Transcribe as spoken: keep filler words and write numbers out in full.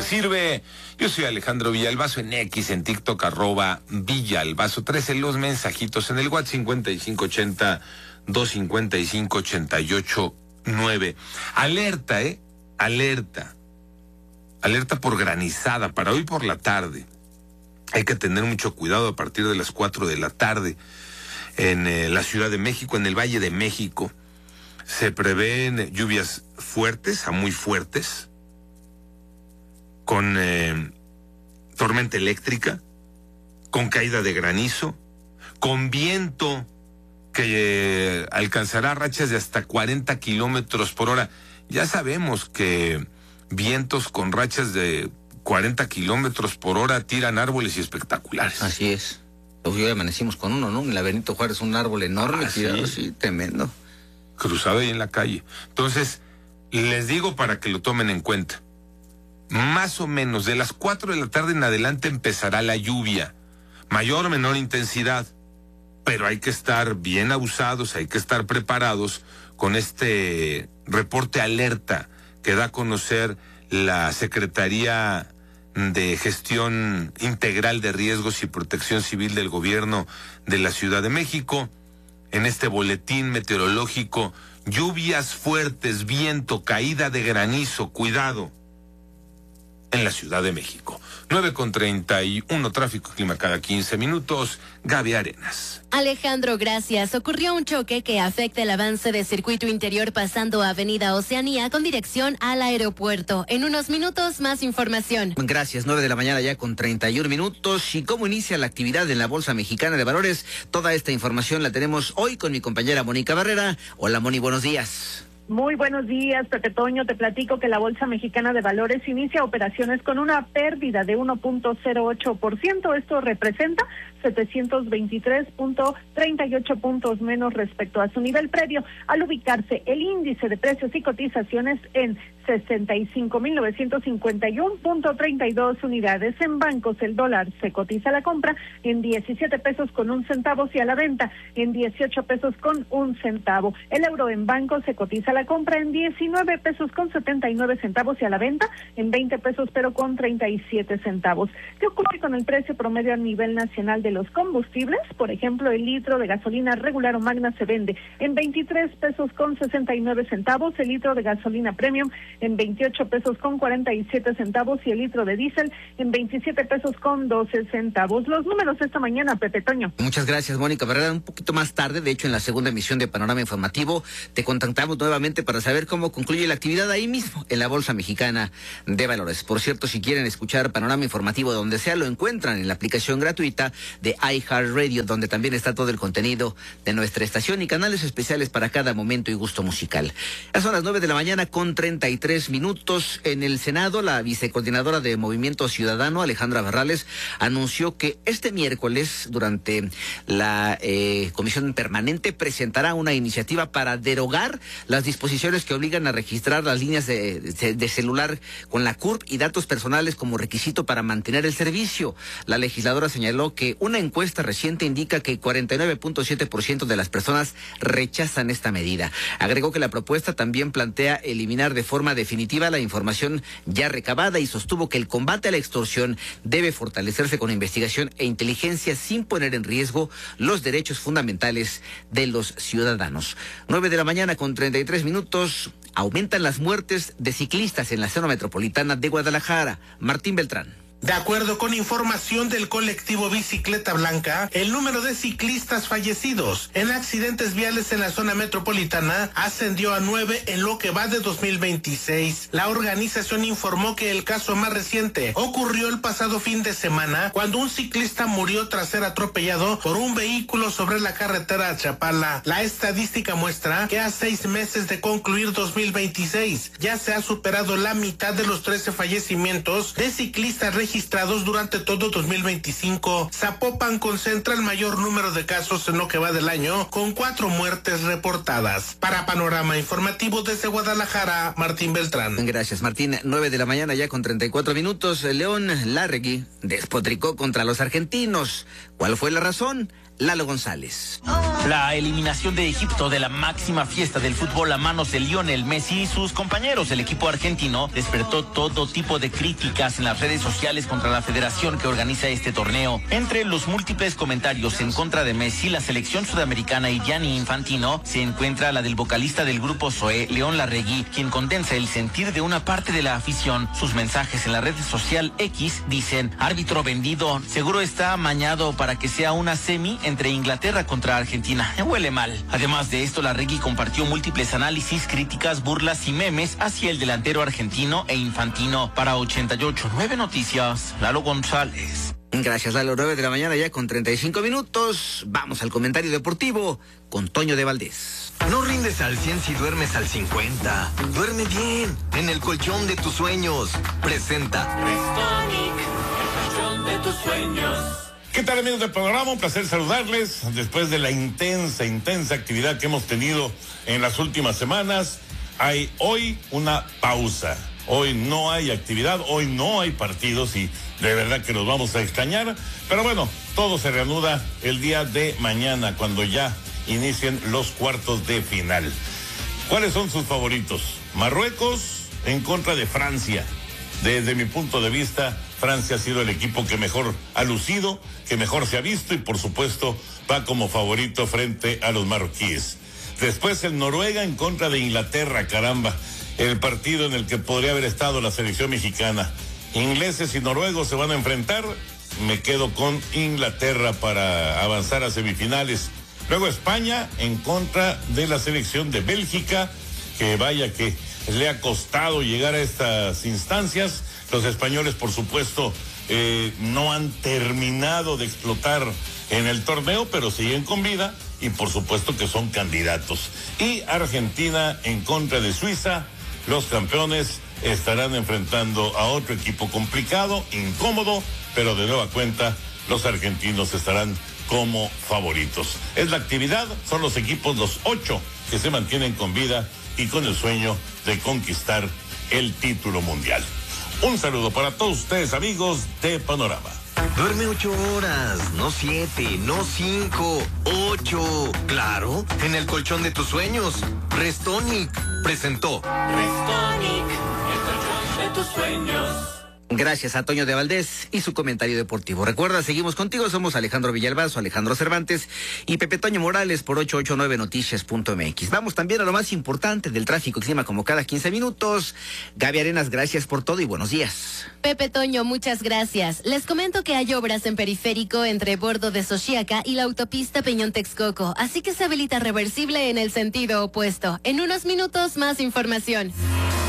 sirve. Yo soy Alejandro Villalbazo en X, en TikTok, arroba Villalbazo trece. Los mensajitos en el WhatsApp cincuenta y cinco ochenta, doscientos cincuenta y cinco, ochenta y ocho nueve. Alerta, ¿eh? Alerta. Alerta por granizada para hoy por la tarde. Hay que tener mucho cuidado a partir de las cuatro de la tarde en eh, la Ciudad de México, en el Valle de México. Se prevén lluvias fuertes a muy fuertes, con eh, tormenta eléctrica, con caída de granizo, con viento que eh, alcanzará rachas de hasta cuarenta kilómetros por hora. Ya sabemos que vientos con rachas de cuarenta kilómetros por hora tiran árboles y espectaculares. Así es. Hoy amanecimos con uno, ¿no? En la Benito Juárez, un árbol enorme, ah, tirado, sí. sí, tremendo. Cruzado ahí en la calle. Entonces, les digo para que lo tomen en cuenta. Más o menos de las cuatro de la tarde en adelante empezará la lluvia. Mayor o menor intensidad. Pero hay que estar bien abusados, hay que estar preparados con este reporte alerta que da a conocer la Secretaría de Gestión Integral de Riesgos y Protección Civil del Gobierno de la Ciudad de México. En este boletín meteorológico, lluvias fuertes, viento, caída de granizo, cuidado, en la Ciudad de México. nueve con treinta y uno, tráfico y clima cada quince minutos. Gaby Arenas. Alejandro, gracias. Ocurrió un choque que afecta el avance de circuito interior pasando Avenida Oceanía con dirección al aeropuerto. En unos minutos, más información. Gracias, nueve de la mañana ya con treinta y uno minutos. ¿Y cómo inicia la actividad en la Bolsa Mexicana de Valores? Toda esta información la tenemos hoy con mi compañera Mónica Barrera. Hola, Moni, buenos días. Muy buenos días, Pepe Toño. Te platico que la Bolsa Mexicana de Valores inicia operaciones con una pérdida de uno punto cero ocho por ciento. Esto representa setecientos veintitrés punto treinta y ocho puntos menos respecto a su nivel previo, al ubicarse el índice de precios y cotizaciones en sesenta y cinco mil novecientos cincuenta y uno punto treinta y dos unidades. En bancos, el dólar se cotiza a la compra en diecisiete pesos con un centavo y a la venta en dieciocho pesos con un centavo. El euro en bancos se cotiza a la compra en diecinueve pesos con setenta y nueve centavos y a la venta en veinte pesos pero con treinta y siete centavos. ¿Qué ocurre con el precio promedio a nivel nacional de los combustibles? Por ejemplo, el litro de gasolina regular o magna se vende en veintitrés pesos con sesenta y nueve centavos, el litro de gasolina premium en veintiocho pesos con cuarenta y siete centavos y el litro de diésel en veintisiete pesos con doce centavos. Los números esta mañana, Pepe Toño. Muchas gracias, Mónica Barrera. Un poquito más tarde, de hecho en la segunda emisión de Panorama Informativo, te contactamos nuevamente para saber cómo concluye la actividad ahí mismo, en la Bolsa Mexicana de Valores. Por cierto, si quieren escuchar Panorama Informativo donde sea, lo encuentran en la aplicación gratuita de iHeartRadio, donde también está todo el contenido de nuestra estación y canales especiales para cada momento y gusto musical. Ya son las nueve de la mañana con treinta y tres minutos. En el Senado, la vicecoordinadora de Movimiento Ciudadano, Alejandra Barrales, anunció que este miércoles, durante la eh, comisión permanente, presentará una iniciativa para derogar las disposiciones que obligan a registrar las líneas de, de, de celular con la C U R P y datos personales como requisito para mantener el servicio. La legisladora señaló que una encuesta reciente indica que cuarenta y nueve punto siete por ciento de las personas rechazan esta medida. Agregó que la propuesta también plantea eliminar de forma definitiva la información ya recabada y sostuvo que el combate a la extorsión debe fortalecerse con investigación e inteligencia sin poner en riesgo los derechos fundamentales de los ciudadanos. nueve de la mañana con treinta y tres minutos. Aumentan las muertes de ciclistas en la zona metropolitana de Guadalajara. Martín Beltrán. De acuerdo con información del colectivo Bicicleta Blanca, el número de ciclistas fallecidos en accidentes viales en la zona metropolitana ascendió a nueve en lo que va de dos mil veintiséis. La organización informó que el caso más reciente ocurrió el pasado fin de semana, cuando un ciclista murió tras ser atropellado por un vehículo sobre la carretera a Chapala. La estadística muestra que a seis meses de concluir dos mil veintiséis ya se ha superado la mitad de los trece fallecimientos de ciclistas registrados registrados durante todo dos mil veinticinco. Zapopan concentra el mayor número de casos en lo que va del año, con cuatro muertes reportadas. Para Panorama Informativo desde Guadalajara, Martín Beltrán. Gracias, Martín. nueve de la mañana ya con treinta y cuatro minutos. León Larregui despotricó contra los argentinos. ¿Cuál fue la razón? Lalo González. La eliminación de Egipto de la máxima fiesta del fútbol a manos de Lionel Messi y sus compañeros del equipo argentino despertó todo tipo de críticas en las redes sociales contra la federación que organiza este torneo. Entre los múltiples comentarios en contra de Messi, la selección sudamericana y Gianni Infantino, se encuentra la del vocalista del grupo Zoé, León Larregui, quien condensa el sentir de una parte de la afición. Sus mensajes en la red social X dicen: árbitro vendido, seguro está amañado para que sea una semi entre Inglaterra contra Argentina. Huele mal. Además de esto, Larregui compartió múltiples análisis, críticas, burlas y memes hacia el delantero argentino e Infantino. Para ochenta y ocho punto nueve Noticias, Lalo González. Gracias, Lalo. nueve de la mañana ya con treinta y cinco minutos. Vamos al comentario deportivo con Toño de Valdés. No rindes al cien si duermes al cincuenta. Duerme bien en el colchón de tus sueños. Presenta Restonic, el colchón de tus sueños. ¿Qué tal, amigos del programa? Un placer saludarles después de la intensa, intensa actividad que hemos tenido en las últimas semanas. Hay hoy una pausa. Hoy no hay actividad, hoy no hay partidos y de verdad que nos vamos a extrañar. Pero bueno, todo se reanuda el día de mañana cuando ya inicien los cuartos de final. ¿Cuáles son sus favoritos? Marruecos en contra de Francia. Desde mi punto de vista, Francia ha sido el equipo que mejor ha lucido, que mejor se ha visto y por supuesto va como favorito frente a los marroquíes. Después el Noruega en contra de Inglaterra, caramba, el partido en el que podría haber estado la selección mexicana. Ingleses y noruegos se van a enfrentar, me quedo con Inglaterra para avanzar a semifinales. Luego España en contra de la selección de Bélgica, que vaya que le ha costado llegar a estas instancias. Los españoles, por supuesto, eh, no han terminado de explotar en el torneo, pero siguen con vida y por supuesto que son candidatos. Y Argentina en contra de Suiza, los campeones estarán enfrentando a otro equipo complicado, incómodo, pero de nueva cuenta los argentinos estarán como favoritos. Es la actividad, son los equipos, los ocho que se mantienen con vida y con el sueño de conquistar el título mundial. Un saludo para todos ustedes, amigos de Panorama. Duerme ocho horas, no siete, no cinco, ocho. Claro, en el colchón de tus sueños. Restonic presentó Restonic, el colchón de tus sueños. Gracias a Toño de Valdés y su comentario deportivo. Recuerda, seguimos contigo, somos Alejandro Villalbazo, Alejandro Cervantes y Pepe Toño Morales por ocho ocho nueve noticias punto m x. Vamos también a lo más importante del tráfico y clima como cada quince minutos. Gaby Arenas, gracias por todo y buenos días. Pepe Toño, muchas gracias. Les comento que hay obras en periférico entre Bordo de Xochiaca y la autopista Peñón Texcoco, así que se habilita reversible en el sentido opuesto. En unos minutos más información.